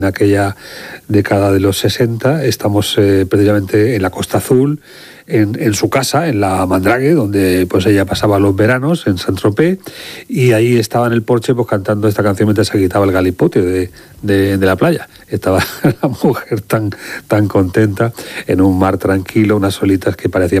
En aquella década de los 60 estamos precisamente en la Costa Azul, en su casa, en la Mandrague, donde pues ella pasaba los veranos, en Saint-Tropez, y ahí estaba en el porche pues cantando esta canción mientras se quitaba el galipote de la playa. Estaba la mujer tan contenta en un mar tranquilo, unas olitas que parecían